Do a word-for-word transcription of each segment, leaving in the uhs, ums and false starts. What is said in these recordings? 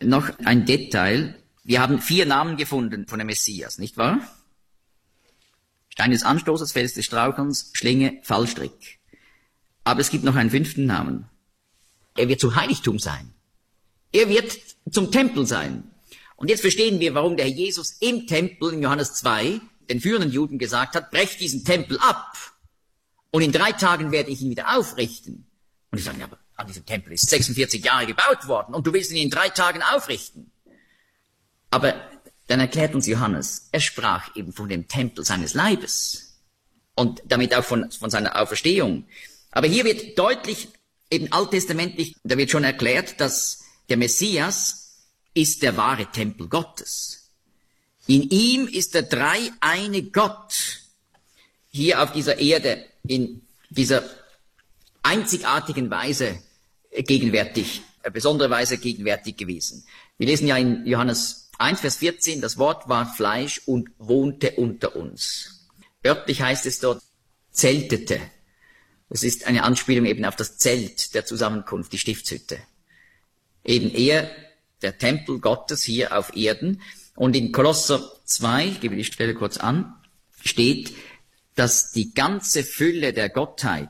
noch ein Detail. Wir haben vier Namen gefunden von dem Messias, nicht wahr? Stein des Anstoßes, Fels des Strauchelns, Schlinge, Fallstrick. Aber es gibt noch einen fünften Namen. Er wird zu Heiligtum sein. Er wird zum Tempel sein. Und jetzt verstehen wir, warum der Herr Jesus im Tempel in Johannes zwei den führenden Juden gesagt hat, brecht diesen Tempel ab und in drei Tagen werde ich ihn wieder aufrichten. Und die sagen, ja, aber an diesem Tempel ist sechsundvierzig Jahre gebaut worden und du willst ihn in drei Tagen aufrichten. Aber dann erklärt uns Johannes, er sprach eben von dem Tempel seines Leibes und damit auch von, von seiner Auferstehung. Aber hier wird deutlich, eben alttestamentlich, da wird schon erklärt, dass der Messias ist der wahre Tempel Gottes. In ihm ist der dreieine Gott hier auf dieser Erde in dieser einzigartigen Weise gegenwärtig, besondere Weise gegenwärtig gewesen. Wir lesen ja in Johannes eins, Vers vierzehn, das Wort war Fleisch und wohnte unter uns. Wörtlich heißt es dort, zeltete. Das ist eine Anspielung eben auf das Zelt der Zusammenkunft, die Stiftshütte. Eben er, der Tempel Gottes hier auf Erden. Und in Kolosser zwei, ich gebe die Stelle kurz an, steht, dass die ganze Fülle der Gottheit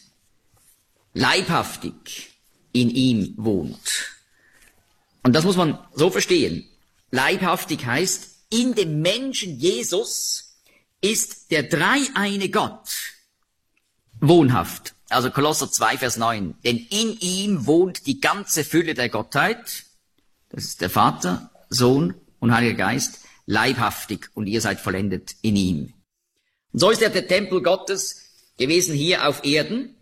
leibhaftig in ihm wohnt. Und das muss man so verstehen. Leibhaftig heißt, in dem Menschen Jesus ist der dreieine Gott wohnhaft. Also Kolosser zwei, Vers neun. Denn in ihm wohnt die ganze Fülle der Gottheit. Das ist der Vater, Sohn und Heiliger Geist, leibhaftig, und ihr seid vollendet in ihm. Und so ist er der Tempel Gottes gewesen hier auf Erden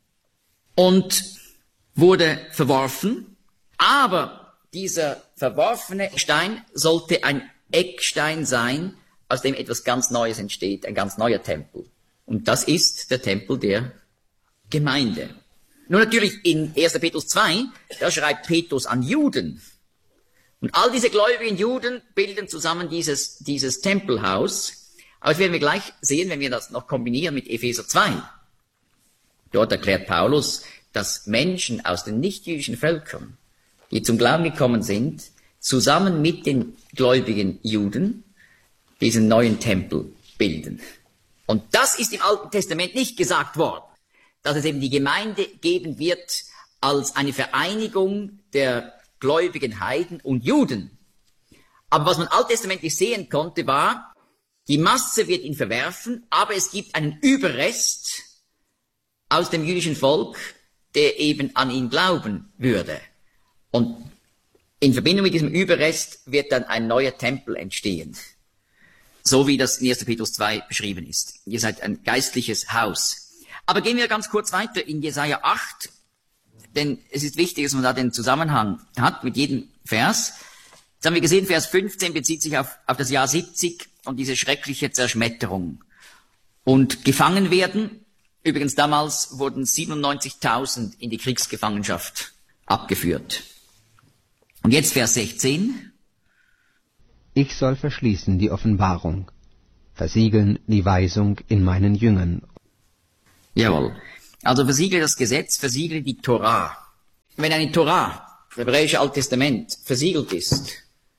und wurde verworfen. Aber dieser verworfene Stein sollte ein Eckstein sein, aus dem etwas ganz Neues entsteht, ein ganz neuer Tempel. Und das ist der Tempel der Gemeinde. Nun natürlich in erster Petrus zwei, da schreibt Petrus an Juden. Und all diese gläubigen Juden bilden zusammen dieses, dieses Tempelhaus. Aber das werden wir gleich sehen, wenn wir das noch kombinieren mit Epheser zwei. Dort erklärt Paulus, dass Menschen aus den nichtjüdischen Völkern, die zum Glauben gekommen sind, zusammen mit den gläubigen Juden diesen neuen Tempel bilden. Und das ist im Alten Testament nicht gesagt worden, dass es eben die Gemeinde geben wird als eine Vereinigung der gläubigen Heiden und Juden. Aber was man alttestamentlich sehen konnte, war, die Masse wird ihn verwerfen, aber es gibt einen Überrest aus dem jüdischen Volk, der eben an ihn glauben würde. Und in Verbindung mit diesem Überrest wird dann ein neuer Tempel entstehen. So wie das in erster Petrus zwei beschrieben ist. Ihr seid ein geistliches Haus. Aber gehen wir ganz kurz weiter in Jesaja acht, denn es ist wichtig, dass man da den Zusammenhang hat mit jedem Vers. Jetzt haben wir gesehen, Vers fünfzehn bezieht sich auf, auf das Jahr siebzig und diese schreckliche Zerschmetterung. Und gefangen werden, übrigens damals wurden siebenundneunzigtausend in die Kriegsgefangenschaft abgeführt. Und jetzt Vers sechzehn. Ich soll verschließen die Offenbarung, versiegeln die Weisung in meinen Jüngern. Jawohl. Also versiegle das Gesetz, versiegle die Torah. Wenn eine Torah, das hebräische Alte Testament, versiegelt ist,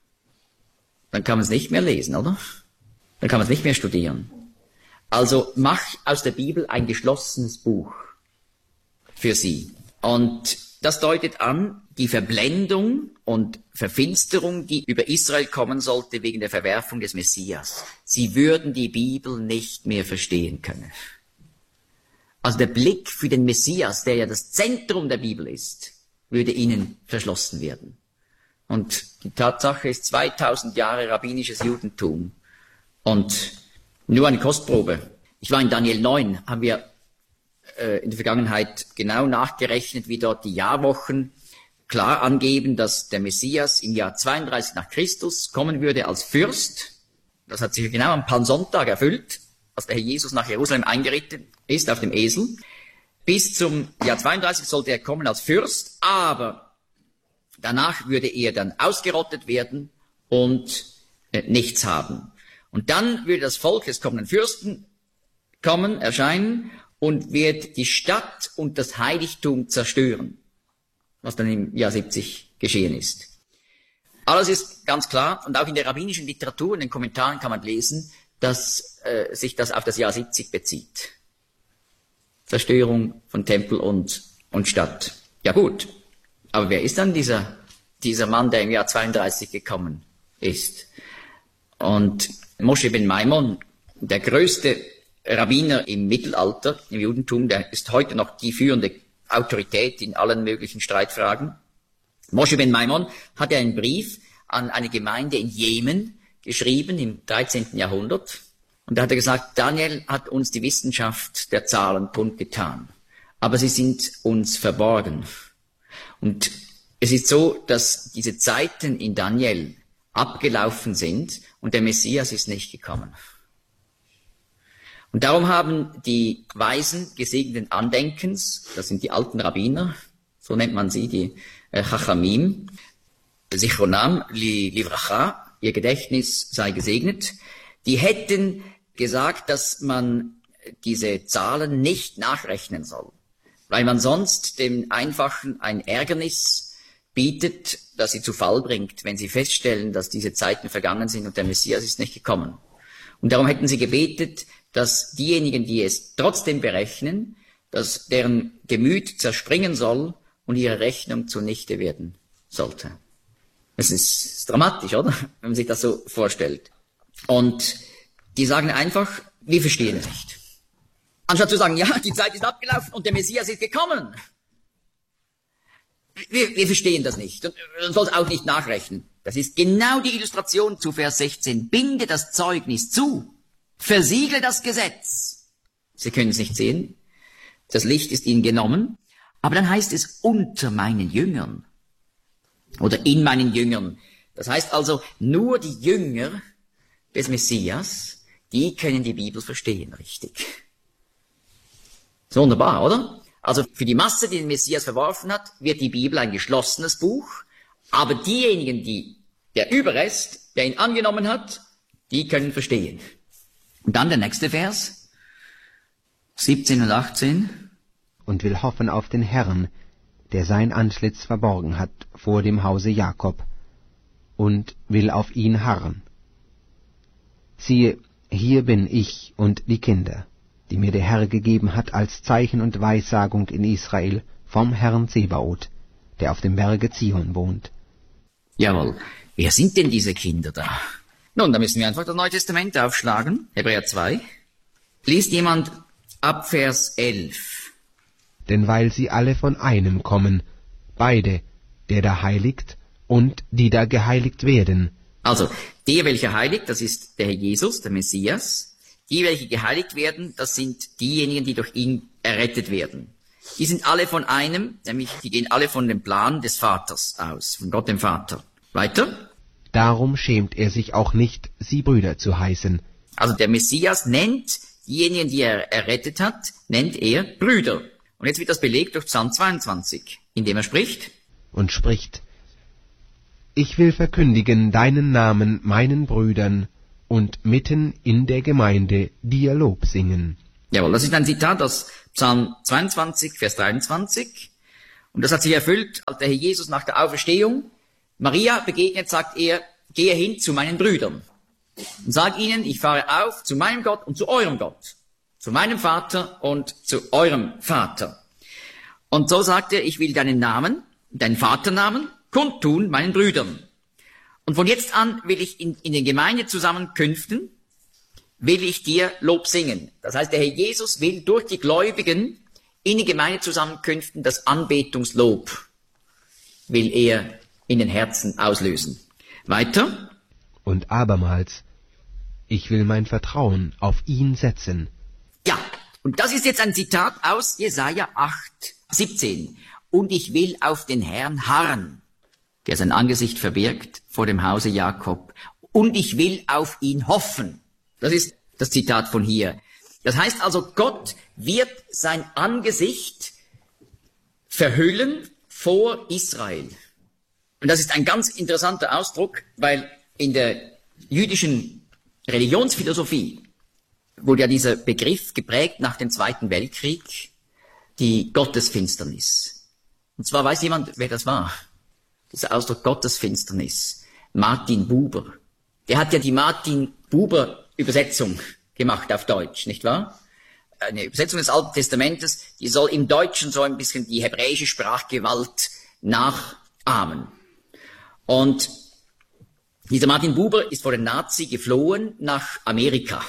dann kann man es nicht mehr lesen, oder? Dann kann man es nicht mehr studieren. Also mach aus der Bibel ein geschlossenes Buch für sie. Und das deutet an die Verblendung und Verfinsterung, die über Israel kommen sollte wegen der Verwerfung des Messias. Sie würden die Bibel nicht mehr verstehen können. Also der Blick für den Messias, der ja das Zentrum der Bibel ist, würde ihnen verschlossen werden. Und die Tatsache ist zweitausend Jahre rabbinisches Judentum und nur eine Kostprobe. Ich war in Daniel neun, haben wir äh, in der Vergangenheit genau nachgerechnet, wie dort die Jahrwochen klar angeben, dass der Messias im Jahr zweiunddreißig nach Christus kommen würde als Fürst. Das hat sich genau am Palmsonntag erfüllt, als der Herr Jesus nach Jerusalem eingeritten ist auf dem Esel. Bis zum Jahr zweiunddreißig sollte er kommen als Fürst, aber danach würde er dann ausgerottet werden und äh, nichts haben. Und dann würde das Volk des kommenden Fürsten kommen, erscheinen und wird die Stadt und das Heiligtum zerstören, was dann im Jahr siebzig geschehen ist. Alles ist ganz klar und auch in der rabbinischen Literatur, in den Kommentaren kann man lesen, dass äh, sich das auf das Jahr siebzig bezieht. Zerstörung von Tempel und, und Stadt. Ja gut, aber wer ist dann dieser, dieser Mann, der im Jahr zweiunddreißig gekommen ist? Und Moshe ben Maimon, der größte Rabbiner im Mittelalter, im Judentum, der ist heute noch die führende Autorität in allen möglichen Streitfragen. Moshe ben Maimon hat ja einen Brief an eine Gemeinde in Jemen geschrieben im dreizehnten Jahrhundert. Und da hat er gesagt, Daniel hat uns die Wissenschaft der Zahlen kundgetan, aber sie sind uns verborgen. Und es ist so, dass diese Zeiten in Daniel abgelaufen sind und der Messias ist nicht gekommen. Und darum haben die Weisen gesegneten Andenkens, das sind die alten Rabbiner, so nennt man sie, die äh, Chachamim, Zichronam livracha, ihr Gedächtnis sei gesegnet, die hätten gesagt, dass man diese Zahlen nicht nachrechnen soll, weil man sonst dem Einfachen ein Ärgernis bietet, das sie zu Fall bringt, wenn sie feststellen, dass diese Zeiten vergangen sind und der Messias ist nicht gekommen. Und darum hätten sie gebetet, dass diejenigen, die es trotzdem berechnen, dass deren Gemüt zerspringen soll und ihre Rechnung zunichte werden sollte. Es ist, ist dramatisch, oder? Wenn man sich das so vorstellt. Und die sagen einfach, wir verstehen es nicht. Anstatt zu sagen, ja, die Zeit ist abgelaufen und der Messias ist gekommen. Wir, wir verstehen das nicht und man soll es auch nicht nachrechnen. Das ist genau die Illustration zu Vers sechzehn. Binde das Zeugnis zu, versiegle das Gesetz. Sie können es nicht sehen, das Licht ist ihnen genommen, aber dann heißt es unter meinen Jüngern oder in meinen Jüngern. Das heißt also, nur die Jünger des Messias, die können die Bibel verstehen, richtig. Ist wunderbar, oder? Also für die Masse, die den Messias verworfen hat, wird die Bibel ein geschlossenes Buch, aber diejenigen, die, der Überrest, der ihn angenommen hat, die können verstehen. Und dann der nächste Vers, siebzehn und achtzehn. Und will hoffen auf den Herrn, der sein Antlitz verborgen hat vor dem Hause Jakob, und will auf ihn harren. Siehe, hier bin ich und die Kinder, die mir der Herr gegeben hat als Zeichen und Weissagung in Israel vom Herrn Zebaoth, der auf dem Berge Zion wohnt. Jawohl, wer sind denn diese Kinder da? Nun, da müssen wir einfach das Neue Testament aufschlagen, Hebräer zwei. Liest jemand ab Vers elf. Denn weil sie alle von einem kommen, beide, der da heiligt und die da geheiligt werden. Also, der, welcher heiligt, das ist der Herr Jesus, der Messias. Die, welche geheiligt werden, das sind diejenigen, die durch ihn errettet werden. Die sind alle von einem, nämlich die gehen alle von dem Plan des Vaters aus, von Gott dem Vater. Weiter? Darum schämt er sich auch nicht, sie Brüder zu heißen. Also der Messias nennt diejenigen, die er errettet hat, nennt er Brüder. Und jetzt wird das belegt durch Psalm zweiundzwanzig, indem er spricht. Und spricht, ich will verkündigen deinen Namen meinen Brüdern und mitten in der Gemeinde dir Lob singen. Jawohl, das ist ein Zitat aus Psalm zweiundzwanzig, Vers dreiundzwanzig. Und das hat sich erfüllt, als der Herr Jesus nach der Auferstehung Maria begegnet, sagt er, gehe hin zu meinen Brüdern und sag ihnen, ich fahre auf zu meinem Gott und zu eurem Gott, zu meinem Vater und zu eurem Vater. Und so sagt er, ich will deinen Namen, deinen Vaternamen kundtun meinen Brüdern. Und von jetzt an will ich in, in den Gemeindezusammenkünften, will ich dir Lob singen. Das heißt, der Herr Jesus will durch die Gläubigen in den Gemeindezusammenkünften das Anbetungslob, will er in den Herzen auslösen. Weiter. Und abermals, ich will mein Vertrauen auf ihn setzen. Ja, und das ist jetzt ein Zitat aus Jesaja acht, siebzehn. Und ich will auf den Herrn harren, der sein Angesicht verbirgt vor dem Hause Jakob. Und ich will auf ihn hoffen. Das ist das Zitat von hier. Das heißt also, Gott wird sein Angesicht verhüllen vor Israel. Und das ist ein ganz interessanter Ausdruck, weil in der jüdischen Religionsphilosophie wurde ja dieser Begriff geprägt nach dem Zweiten Weltkrieg, die Gottesfinsternis. Und zwar weiß jemand, wer das war? Dieser Ausdruck Gottesfinsternis. Martin Buber. Der hat ja die Martin Buber Übersetzung gemacht auf Deutsch, nicht wahr? Eine Übersetzung des Alten Testamentes, die soll im Deutschen so ein bisschen die hebräische Sprachgewalt nachahmen. Und dieser Martin Buber ist vor den Nazi geflohen nach Amerika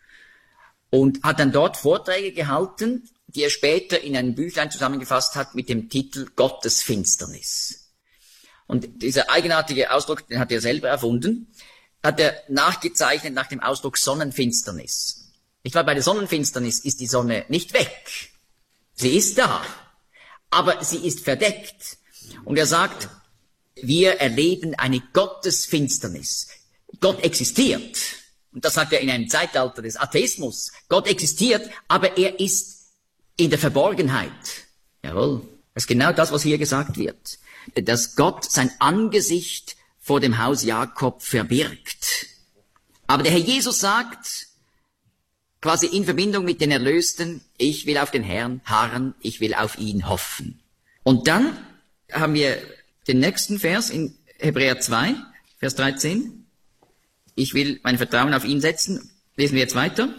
und hat dann dort Vorträge gehalten, die er später in einem Büchlein zusammengefasst hat mit dem Titel Gottes Finsternis. Und dieser eigenartige Ausdruck, den hat er selber erfunden, hat er nachgezeichnet nach dem Ausdruck Sonnenfinsternis. Ich glaube, bei der Sonnenfinsternis ist die Sonne nicht weg. Sie ist da, aber sie ist verdeckt. Und er sagt, wir erleben eine Gottesfinsternis. Gott existiert. Und das sagt er in einem Zeitalter des Atheismus. Gott existiert, aber er ist in der Verborgenheit. Jawohl, das ist genau das, was hier gesagt wird. Dass Gott sein Angesicht vor dem Haus Jakob verbirgt. Aber der Herr Jesus sagt, quasi in Verbindung mit den Erlösten, ich will auf den Herrn harren, ich will auf ihn hoffen. Und dann haben wir den nächsten Vers in Hebräer zwei, Vers dreizehn. Ich will mein Vertrauen auf ihn setzen. Lesen wir jetzt weiter.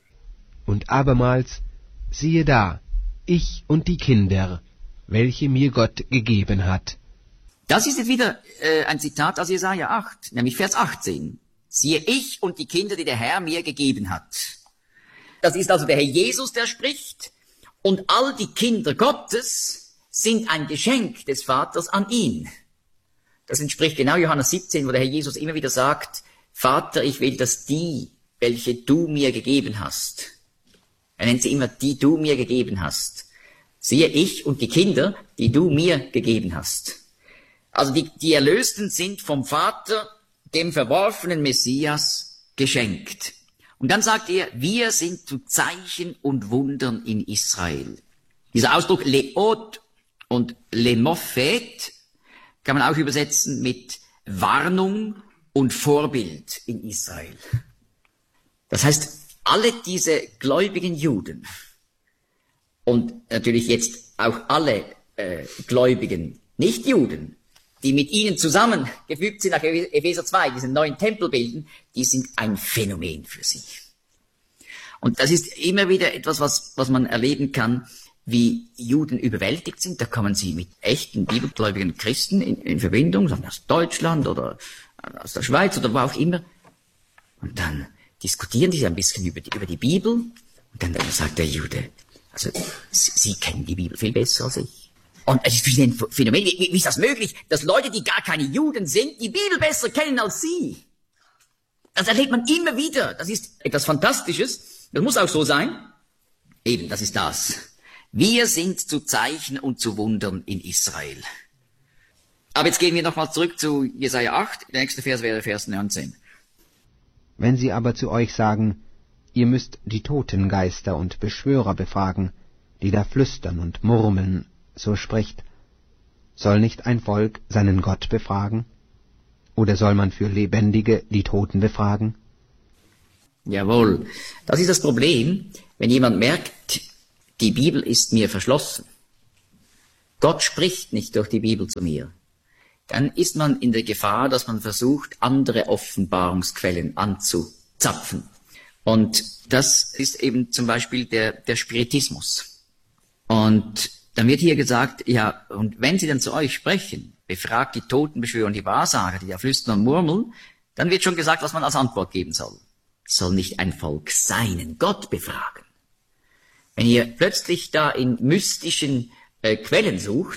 Und abermals, siehe da, ich und die Kinder, welche mir Gott gegeben hat. Das ist jetzt wieder äh, ein Zitat aus Jesaja acht, nämlich Vers achtzehn. Siehe ich und die Kinder, die der Herr mir gegeben hat. Das ist also der Herr Jesus, der spricht. Und all die Kinder Gottes sind ein Geschenk des Vaters an ihn. Das entspricht genau Johannes siebzehn, wo der Herr Jesus immer wieder sagt, Vater, ich will, dass die, welche du mir gegeben hast, er nennt sie immer, die du mir gegeben hast, siehe ich und die Kinder, die du mir gegeben hast. Also die, die Erlösten sind vom Vater, dem verworfenen Messias, geschenkt. Und dann sagt er, wir sind zu Zeichen und Wundern in Israel. Dieser Ausdruck Leot und Lemophet kann man auch übersetzen mit Warnung und Vorbild in Israel. Das heißt, alle diese gläubigen Juden und natürlich jetzt auch alle äh, gläubigen Nichtjuden, die mit ihnen zusammengefügt sind nach Epheser zwei, diesen neuen Tempel bilden, die sind ein Phänomen für sie. Und das ist immer wieder etwas, was, was man erleben kann, wie Juden überwältigt sind. Da kommen sie mit echten bibelgläubigen Christen in, in Verbindung, sagen aus Deutschland oder aus der Schweiz oder wo auch immer. Und dann diskutieren die ein bisschen über die, über die Bibel. Und dann, dann sagt der Jude, also sie, sie kennen die Bibel viel besser als ich. Und es ist für sie ein Phänomen. Wie, wie ist das möglich, dass Leute, die gar keine Juden sind, die Bibel besser kennen als sie? Das erlebt man immer wieder. Das ist etwas Fantastisches. Das muss auch so sein. Eben, das ist das. Wir sind zu Zeichen und zu Wundern in Israel. Aber jetzt gehen wir nochmal zurück zu Jesaja acht. Der nächste Vers wäre Vers neunzehn. Wenn sie aber zu euch sagen, ihr müsst die Totengeister und Beschwörer befragen, die da flüstern und murmeln, so spricht, soll nicht ein Volk seinen Gott befragen? Oder soll man für Lebendige die Toten befragen? Jawohl, das ist das Problem, wenn jemand merkt, die Bibel ist mir verschlossen. Gott spricht nicht durch die Bibel zu mir. Dann ist man in der Gefahr, dass man versucht, andere Offenbarungsquellen anzuzapfen. Und das ist eben zum Beispiel der, der Spiritismus. Und dann wird hier gesagt, ja, und wenn sie dann zu euch sprechen, befragt die Totenbeschwörer und die Wahrsager, die da flüstern und murmeln, dann wird schon gesagt, was man als Antwort geben soll. Soll nicht ein Volk seinen Gott befragen? Wenn ihr plötzlich da in mystischen äh, Quellen sucht,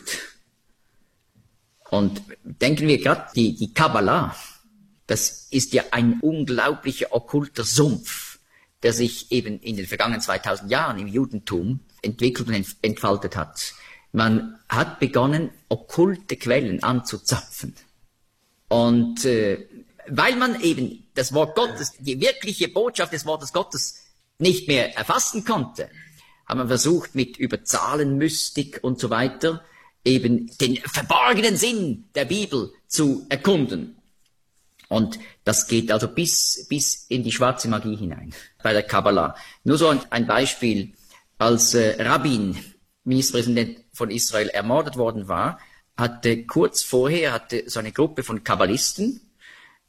und denken wir gerade, die, die Kabbalah, das ist ja ein unglaublicher okkulter Sumpf, der sich eben in den vergangenen zweitausend Jahren im Judentum entwickelt und entfaltet hat. Man hat begonnen, okkulte Quellen anzuzapfen. Und äh, weil man eben das Wort Gottes, die wirkliche Botschaft des Wortes Gottes nicht mehr erfassen konnte, hat man versucht, mit über Zahlenmystik und so weiter eben den verborgenen Sinn der Bibel zu erkunden. Und das geht also bis, bis in die schwarze Magie hinein, bei der Kabbalah. Nur so ein, ein Beispiel, als äh, Rabin, Ministerpräsident von Israel, ermordet worden war, hatte kurz vorher hatte so eine Gruppe von Kabbalisten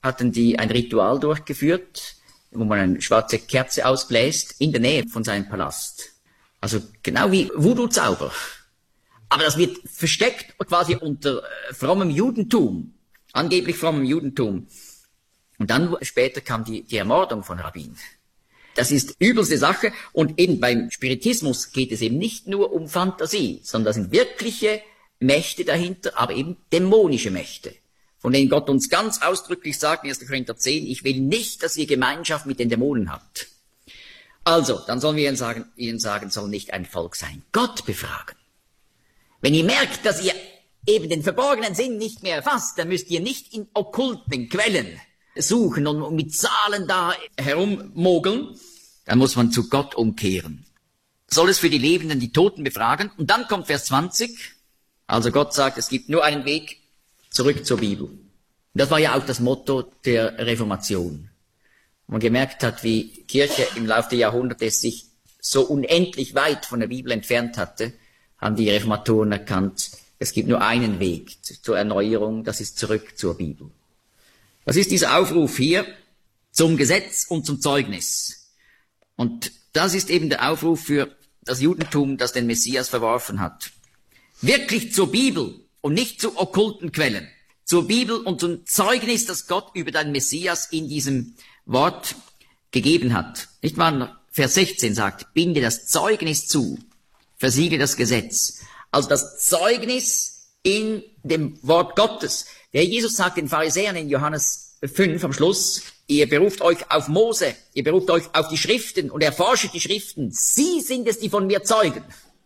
hatten die ein Ritual durchgeführt, wo man eine schwarze Kerze ausbläst, in der Nähe von seinem Palast. Also genau wie Voodoo-Zauber. Aber das wird versteckt quasi unter äh, frommem Judentum, angeblich frommem Judentum. Und dann später kam die, die Ermordung von Rabbin. Das ist übelste Sache. Und eben beim Spiritismus geht es eben nicht nur um Fantasie, sondern da sind wirkliche Mächte dahinter, aber eben dämonische Mächte, von denen Gott uns ganz ausdrücklich sagt in erster Korinther zehn, ich will nicht, dass ihr Gemeinschaft mit den Dämonen habt. Also, dann sollen wir ihnen sagen, ihnen sagen, soll nicht ein Volk sein. Gott befragen. Wenn ihr merkt, dass ihr eben den verborgenen Sinn nicht mehr erfasst, dann müsst ihr nicht in okkulten Quellen suchen und mit Zahlen da herummogeln, dann muss man zu Gott umkehren. Soll es für die Lebenden die Toten befragen? Und dann kommt Vers zwanzig. Also Gott sagt, es gibt nur einen Weg zurück zur Bibel. Und das war ja auch das Motto der Reformation. Man gemerkt hat, wie Kirche im Laufe der Jahrhunderte sich so unendlich weit von der Bibel entfernt hatte, haben die Reformatoren erkannt, es gibt nur einen Weg zur Erneuerung, das ist zurück zur Bibel. Was ist dieser Aufruf hier? Zum Gesetz und zum Zeugnis. Und das ist eben der Aufruf für das Judentum, das den Messias verworfen hat. Wirklich zur Bibel und nicht zu okkulten Quellen. Zur Bibel und zum Zeugnis, das Gott über den Messias in diesem Wort gegeben hat. Nicht wahr? Vers sechzehn sagt, binde das Zeugnis zu, versiegle das Gesetz. Also das Zeugnis in dem Wort Gottes. Der Jesus sagt den Pharisäern in Johannes fünf am Schluss, ihr beruft euch auf Mose, ihr beruft euch auf die Schriften und erforscht die Schriften. Sie sind es, die von mir zeugen.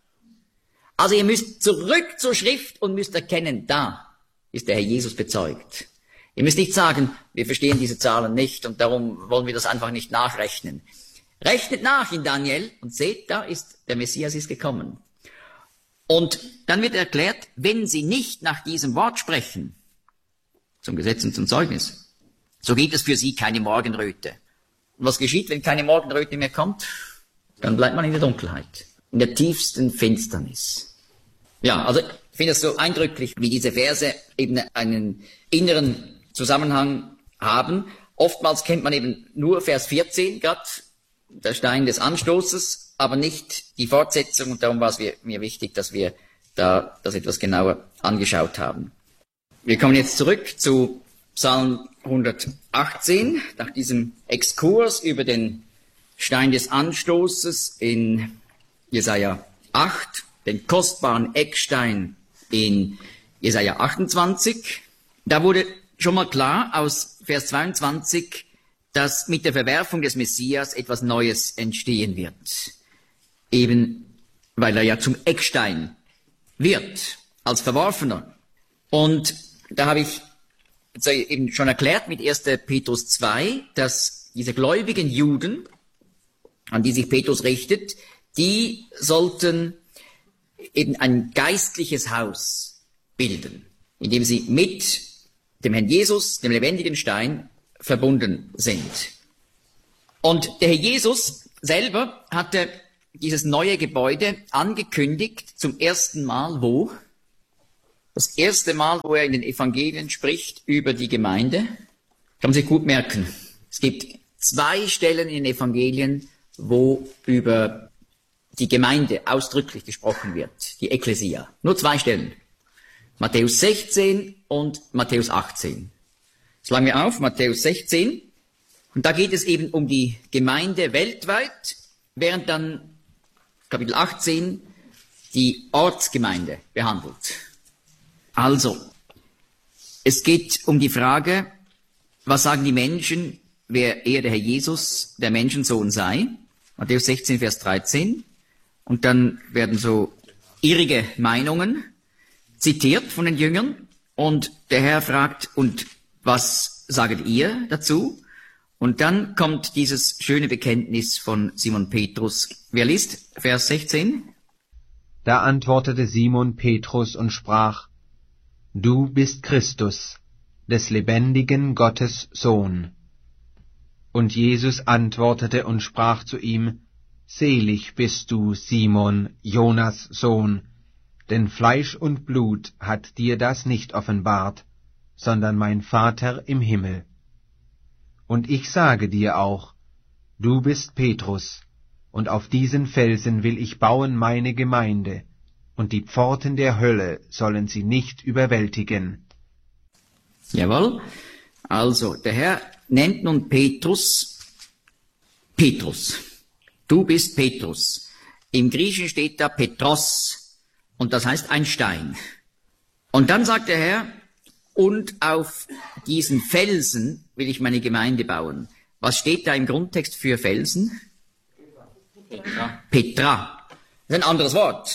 Also ihr müsst zurück zur Schrift und müsst erkennen, da ist der Herr Jesus bezeugt. Ihr müsst nicht sagen, wir verstehen diese Zahlen nicht und darum wollen wir das einfach nicht nachrechnen. Rechnet nach in Daniel und seht, da ist der Messias ist gekommen. Und dann wird erklärt, wenn sie nicht nach diesem Wort sprechen, zum Gesetz und zum Zeugnis, so gibt es für sie keine Morgenröte. Und was geschieht, wenn keine Morgenröte mehr kommt? Dann bleibt man in der Dunkelheit, in der tiefsten Finsternis. Ja, also ich finde es so eindrücklich, wie diese Verse eben einen inneren Zusammenhang haben. Oftmals kennt man eben nur Vers vierzehn, gerade der Stein des Anstoßes, aber nicht die Fortsetzung. Und darum war es mir wichtig, dass wir da das etwas genauer angeschaut haben. Wir kommen jetzt zurück zu Psalm hundertachtzehn, nach diesem Exkurs über den Stein des Anstoßes in Jesaja acht, den kostbaren Eckstein in Jesaja achtundzwanzig. Da wurde schon mal klar aus Vers zweiundzwanzig, dass mit der Verwerfung des Messias etwas Neues entstehen wird. Eben, weil er ja zum Eckstein wird, als Verworfener. Und da habe ich eben schon erklärt mit erster Petrus zwei, dass diese gläubigen Juden, an die sich Petrus richtet, die sollten eben ein geistliches Haus bilden, indem sie mit dem Herrn Jesus, dem lebendigen Stein, verbunden sind. Und der Herr Jesus selber hatte dieses neue Gebäude angekündigt zum ersten Mal, wo? Das erste Mal, wo er in den Evangelien spricht über die Gemeinde. Kann man sich gut merken. Es gibt zwei Stellen in den Evangelien, wo über die Gemeinde ausdrücklich gesprochen wird, die Ekklesia. Nur zwei Stellen. Matthäus sechzehn und Matthäus achtzehn. Schlagen wir auf, Matthäus sechzehn. Und da geht es eben um die Gemeinde weltweit, während dann Kapitel achtzehn die Ortsgemeinde behandelt. Also, es geht um die Frage, was sagen die Menschen, wer er, der Herr Jesus, der Menschensohn sei. Matthäus sechzehn, Vers dreizehn. Und dann werden so irrige Meinungen zitiert von den Jüngern. Und der Herr fragt, und was saget ihr dazu? Und dann kommt dieses schöne Bekenntnis von Simon Petrus. Wer liest Vers sechzehn? Da antwortete Simon Petrus und sprach, Du bist Christus, des lebendigen Gottes Sohn. Und Jesus antwortete und sprach zu ihm, Selig bist du, Simon, Jonas Sohn, denn Fleisch und Blut hat dir das nicht offenbart, sondern mein Vater im Himmel. Und ich sage dir auch, du bist Petrus, und auf diesen Felsen will ich bauen meine Gemeinde, und die Pforten der Hölle sollen sie nicht überwältigen. Jawohl. Also, der Herr nennt nun Petrus Petrus. Du bist Petrus. Im Griechischen steht da Petros, und das heißt ein Stein. Und dann sagt der Herr, und auf diesen Felsen will ich meine Gemeinde bauen. Was steht da im Grundtext für Felsen? Petra. Petra. Das ist ein anderes Wort.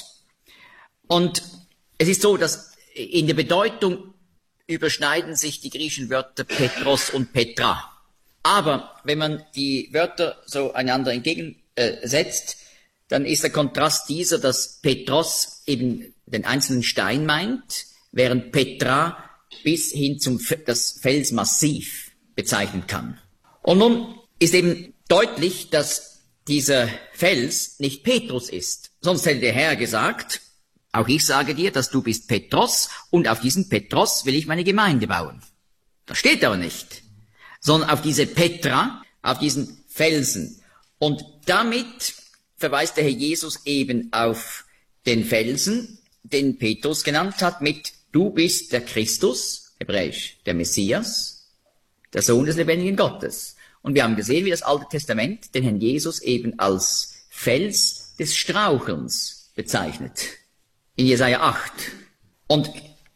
Und es ist so, dass in der Bedeutung überschneiden sich die griechischen Wörter Petros und Petra. Aber wenn man die Wörter so einander entgegensetzt, dann ist der Kontrast dieser, dass Petros eben den einzelnen Stein meint, während Petra bis hin zum das Felsmassiv bezeichnen kann. Und nun ist eben deutlich, dass dieser Fels nicht Petrus ist. Sonst hätte der Herr gesagt, auch ich sage dir, dass du bist Petros, und auf diesen Petros will ich meine Gemeinde bauen. Das steht aber nicht. Sondern auf diese Petra, auf diesen Felsen. Und damit verweist der Herr Jesus eben auf den Felsen, den Petrus genannt hat, mit du bist der Christus, hebräisch, der Messias, der Sohn des lebendigen Gottes. Und wir haben gesehen, wie das Alte Testament den Herrn Jesus eben als Fels des Strauchelns bezeichnet. In Jesaja acht. Und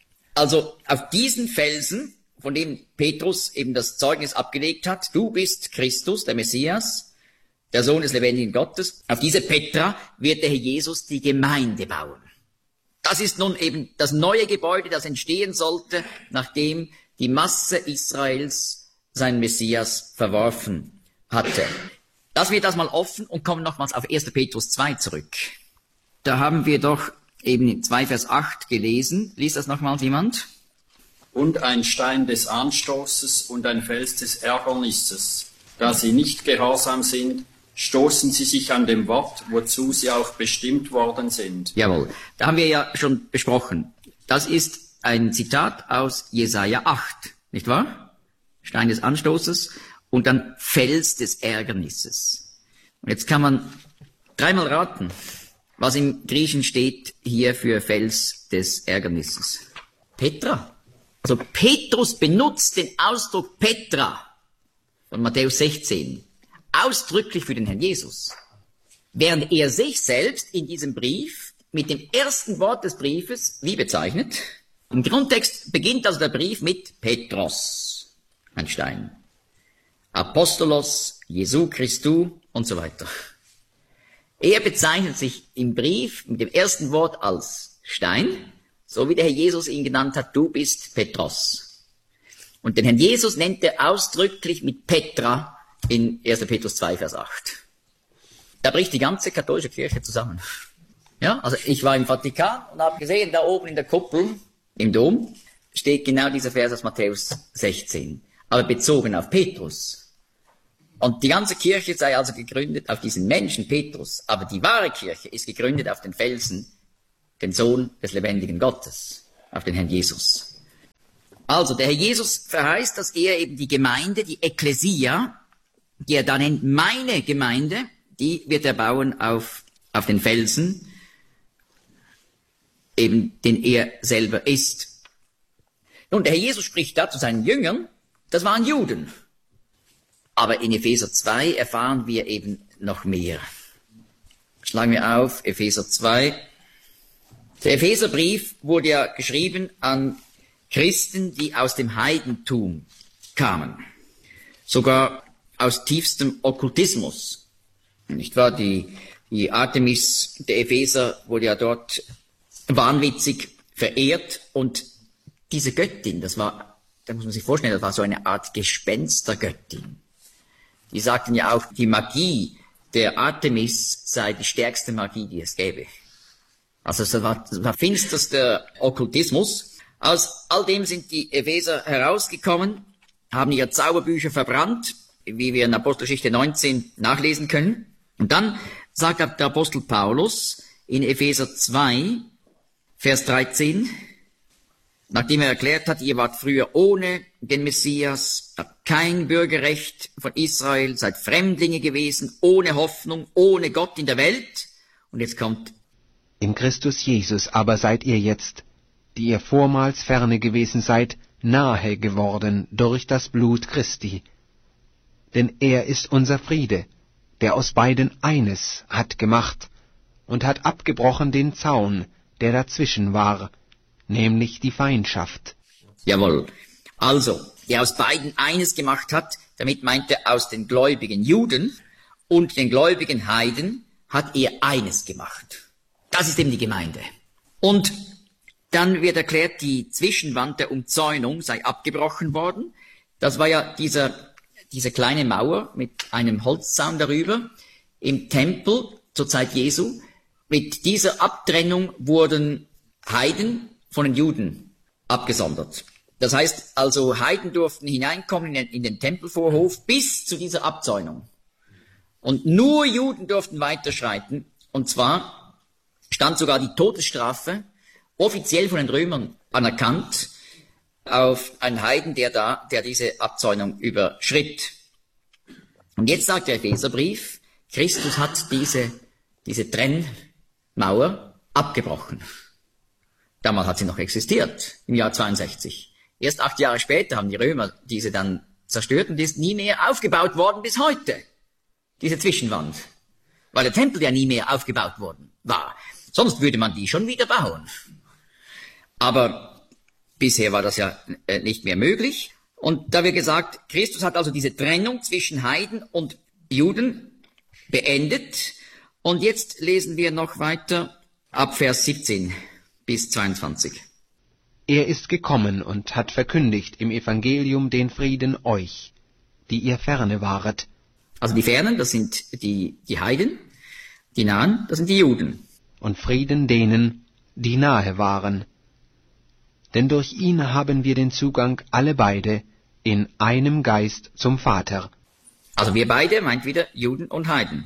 also auf diesen Felsen, von dem Petrus eben das Zeugnis abgelegt hat, du bist Christus, der Messias, der Sohn des lebendigen Gottes, auf diese Petra wird der Herr Jesus die Gemeinde bauen. Das ist nun eben das neue Gebäude, das entstehen sollte, nachdem die Masse Israels seinen Messias verworfen hatte. Lassen wir das mal offen und kommen nochmals auf erster Petrus zwei zurück. Da haben wir doch eben in zwei Vers acht gelesen. Liest das nochmals jemand? Und ein Stein des Anstoßes und ein Fels des Ärgernisses. Da sie nicht gehorsam sind, stoßen sie sich an dem Wort, wozu sie auch bestimmt worden sind. Jawohl, da haben wir ja schon besprochen. Das ist ein Zitat aus Jesaja acht, nicht wahr? Stein des Anstoßes und dann Fels des Ärgernisses. Und jetzt kann man dreimal raten, was im Griechischen steht hier für Fels des Ärgernisses. Petra. Also Petrus benutzt den Ausdruck Petra von Matthäus sechzehn ausdrücklich für den Herrn Jesus, während er sich selbst in diesem Brief mit dem ersten Wort des Briefes wie bezeichnet? Im Grundtext beginnt also der Brief mit Petros, ein Stein, Apostolos, Jesu Christu und so weiter. Er bezeichnet sich im Brief mit dem ersten Wort als Stein, so wie der Herr Jesus ihn genannt hat, du bist Petros. Und den Herrn Jesus nennt er ausdrücklich mit Petra in erster Petrus zwei, Vers acht. Da bricht die ganze katholische Kirche zusammen. Ja, also ich war im Vatikan und habe gesehen, da oben in der Kuppel, im Dom, steht genau dieser Vers aus Matthäus sechzehn, aber bezogen auf Petrus. Und die ganze Kirche sei also gegründet auf diesen Menschen Petrus, aber die wahre Kirche ist gegründet auf den Felsen, den Sohn des lebendigen Gottes, auf den Herrn Jesus. Also, der Herr Jesus verheißt, dass er eben die Gemeinde, die Ekklesia, die er da nennt, meine Gemeinde, die wird er bauen auf, auf den Felsen, eben den er selber ist. Nun, der Herr Jesus spricht da zu seinen Jüngern, das waren Juden. Aber in Epheser zwei erfahren wir eben noch mehr. Schlagen wir auf, Epheser zwei. Der Epheserbrief wurde ja geschrieben an Christen, die aus dem Heidentum kamen. Sogar aus tiefstem Okkultismus. Nicht wahr? Die, die Artemis der Epheser wurde ja dort wahnwitzig verehrt und diese Göttin, das war, da muss man sich vorstellen, das war so eine Art Gespenstergöttin. Die sagten ja auch, die Magie der Artemis sei die stärkste Magie, die es gäbe. Also das war, das war finsterster Okkultismus. Aus all dem sind die Epheser herausgekommen, haben ihre Zauberbücher verbrannt, wie wir in Apostelgeschichte neunzehn nachlesen können. Und dann sagt der Apostel Paulus in Epheser zwei, Vers dreizehn, nachdem er erklärt hat, ihr wart früher ohne den Messias, habt kein Bürgerrecht von Israel, seid Fremdlinge gewesen, ohne Hoffnung, ohne Gott in der Welt. Und jetzt kommt: In Christus Jesus aber seid ihr jetzt, die ihr vormals ferne gewesen seid, nahe geworden durch das Blut Christi. Denn er ist unser Friede, der aus beiden eines hat gemacht und hat abgebrochen den Zaun, der dazwischen war, nämlich die Feindschaft. Jawohl. Also, der aus beiden eines gemacht hat, damit meint er aus den gläubigen Juden und den gläubigen Heiden hat er eines gemacht. Das ist eben die Gemeinde. Und dann wird erklärt, die Zwischenwand der Umzäunung sei abgebrochen worden. Das war ja dieser, diese kleine Mauer mit einem Holzzaun darüber im Tempel zur Zeit Jesu. Mit dieser Abtrennung wurden Heiden von den Juden abgesondert. Das heißt also, Heiden durften hineinkommen in den, in den Tempelvorhof bis zu dieser Abzäunung. Und nur Juden durften weiterschreiten. Und zwar stand sogar die Todesstrafe offiziell von den Römern anerkannt auf einen Heiden, der da, der diese Abzäunung überschritt. Und jetzt sagt der Epheserbrief, Christus hat diese, diese Trennmauer abgebrochen. Damals hat sie noch existiert, im Jahr zweiundsechzig. Erst acht Jahre später haben die Römer diese dann zerstört und die ist nie mehr aufgebaut worden bis heute, diese Zwischenwand. Weil der Tempel ja nie mehr aufgebaut worden war. Sonst würde man die schon wieder bauen. Aber bisher war das ja nicht mehr möglich. Und da wird gesagt, Christus hat also diese Trennung zwischen Heiden und Juden beendet. Und jetzt lesen wir noch weiter ab Vers siebzehn bis zweiundzwanzig. Er ist gekommen und hat verkündigt im Evangelium den Frieden euch, die ihr ferne waret. Also die Fernen, das sind die, die Heiden, die Nahen, das sind die Juden. Und Frieden denen, die nahe waren. Denn durch ihn haben wir den Zugang alle beide in einem Geist zum Vater. Also wir beide meint wieder Juden und Heiden.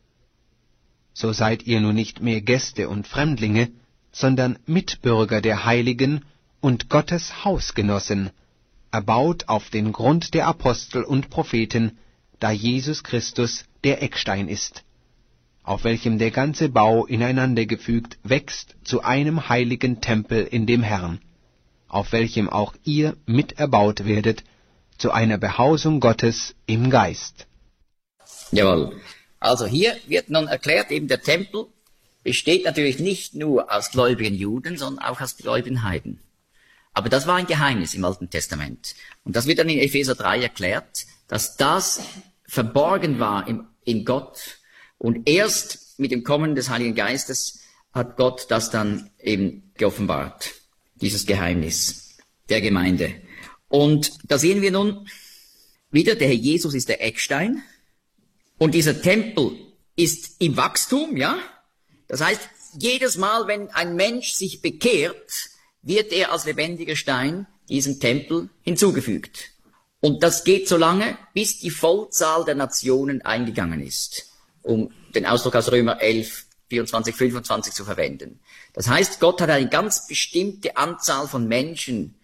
So seid ihr nun nicht mehr Gäste und Fremdlinge, sondern Mitbürger der Heiligen und Gottes Hausgenossen, erbaut auf den Grund der Apostel und Propheten, da Jesus Christus der Eckstein ist, auf welchem der ganze Bau ineinandergefügt wächst zu einem heiligen Tempel in dem Herrn, auf welchem auch ihr miterbaut werdet, zu einer Behausung Gottes im Geist. Jawohl. Also hier wird nun erklärt, eben der Tempel besteht natürlich nicht nur aus gläubigen Juden, sondern auch aus gläubigen Heiden. Aber das war ein Geheimnis im Alten Testament. Und das wird dann in Epheser drei erklärt, dass das verborgen war im, in Gott. Und erst mit dem Kommen des Heiligen Geistes hat Gott das dann eben geoffenbart, dieses Geheimnis der Gemeinde. Und da sehen wir nun wieder, der Herr Jesus ist der Eckstein. Und dieser Tempel ist im Wachstum, ja? Das heißt, jedes Mal, wenn ein Mensch sich bekehrt, wird er als lebendiger Stein diesem Tempel hinzugefügt. Und das geht so lange, bis die Vollzahl der Nationen eingegangen ist, um den Ausdruck aus Römer elf, vierundzwanzig, fünfundzwanzig zu verwenden. Das heißt, Gott hat eine ganz bestimmte Anzahl von Menschen